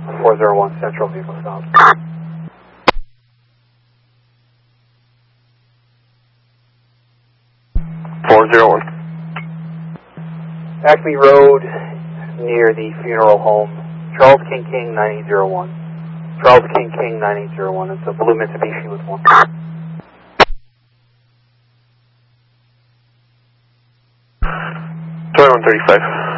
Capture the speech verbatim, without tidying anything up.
four zero one Central Vehicle South. four zero one. Acme Road, near the funeral home. Charles King King nine eight zero one. Charles King King nine eight zero one. It's a blue Mitsubishi with one. twenty-one thirty-five.